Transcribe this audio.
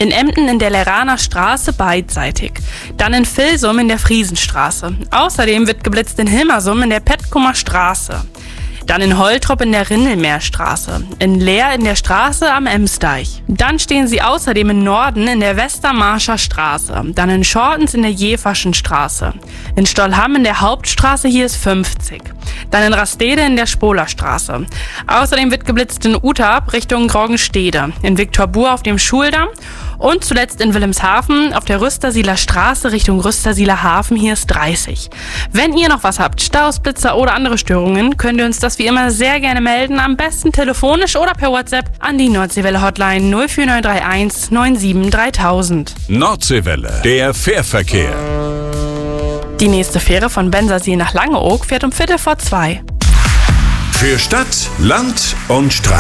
In Emden in der Leraner Straße beidseitig. Dann in Vilsum in der Friesenstraße. Außerdem wird geblitzt in Hilmersum in der Petkumer Straße. Dann in Holtrop in der Rindelmeerstraße. In Leer in der Straße am Emsdeich. Dann stehen sie außerdem im Norden in der Westermarscher Straße. Dann in Schortens in der Jeverschen Straße. In Stollham in der Hauptstraße, hier ist 50. Dann in Rastede in der Spolerstraße. Außerdem wird geblitzt in Utab Richtung Groggenstede. In Viktorbur auf dem Schuldamm. Und zuletzt in Wilhelmshaven auf der Rüstersieler Straße Richtung Rüstersieler Hafen, hier ist 30. Wenn ihr noch was habt, Staus, Blitzer oder andere Störungen, könnt ihr uns das wie immer sehr gerne melden. Am besten telefonisch oder per WhatsApp an die Nordseewelle Hotline 04931 97 3000. Nordseewelle, der Fährverkehr. Die nächste Fähre von Bensersiel nach Langeoog fährt um 2:15. Für Stadt, Land und Strand.